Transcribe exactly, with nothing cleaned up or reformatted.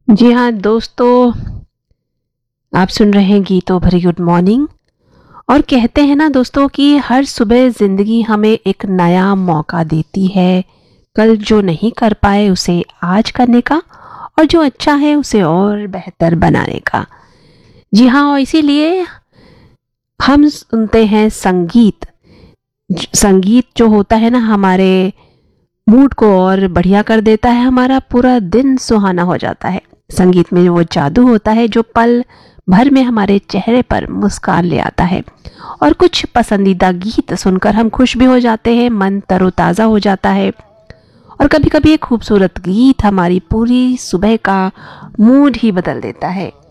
जी हाँ दोस्तों, आप सुन रहे हैं गीतों भरी गुड मॉर्निंग। और कहते हैं ना दोस्तों कि हर सुबह ज़िंदगी हमें एक नया मौका देती है, कल जो नहीं कर पाए उसे आज करने का, और जो अच्छा है उसे और बेहतर बनाने का। जी हाँ, और इसीलिए हम सुनते हैं संगीत। ज- संगीत जो होता है ना, हमारे मूड को और बढ़िया कर देता है, हमारा पूरा दिन सुहाना हो जाता है। संगीत में वो जादू होता है जो पल भर में हमारे चेहरे पर मुस्कान ले आता है। और कुछ पसंदीदा गीत सुनकर हम खुश भी हो जाते हैं, मन तरोताज़ा हो जाता है। और कभी कभी एक खूबसूरत गीत हमारी पूरी सुबह का मूड ही बदल देता है।